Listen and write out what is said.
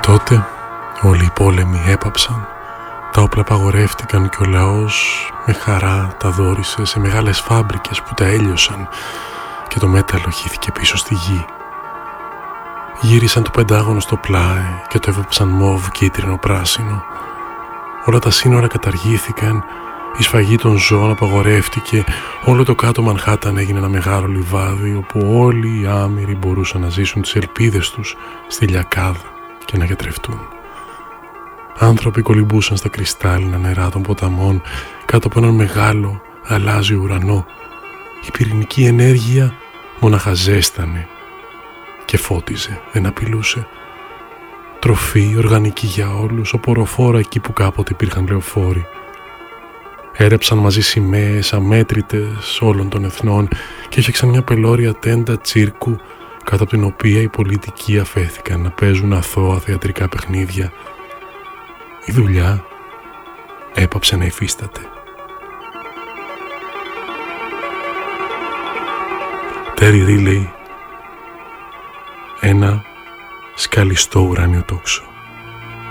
τότε όλοι οι πόλεμοι έπαψαν, τα όπλα απαγορεύτηκαν και ο λαός με χαρά τα δώρισε σε μεγάλες φάμπρικες που τα έλειωσαν και το μέταλλο χύθηκε πίσω στη γη. Γύρισαν το Πεντάγωνο στο πλάι και το έβαψαν μόβ κίτρινο πράσινο. Όλα τα σύνορα καταργήθηκαν, η σφαγή των ζώων απαγορεύτηκε, όλο το κάτω Μανχάταν έγινε ένα μεγάλο λιβάδι όπου όλοι οι άμυροι μπορούσαν να ζήσουν τις ελπίδες τους στη λιακάδα και να γιατρευτούν. Άνθρωποι κολυμπούσαν στα κρυστάλλινα νερά των ποταμών κάτω από έναν μεγάλο γαλάζιο ουρανό. Η πυρηνική ενέργεια μόναχα ζέστανε και φώτιζε, δεν απειλούσε. Τροφή οργανική για όλους, οποροφόρα εκεί που κάποτε υπήρχαν λεωφόροι. Έρεψαν μαζί σημαίες αμέτρητες όλων των εθνών και έφτιαξαν μια πελώρια τέντα τσίρκου κάτω από την οποία οι πολιτικοί αφέθηκαν να παίζουν αθώα θεατρικά παιχνίδια. Η δουλειά έπαψε να υφίσταται. Τέρι Ρίλεϊ, ένα σκαλιστό ουράνιο τόξο.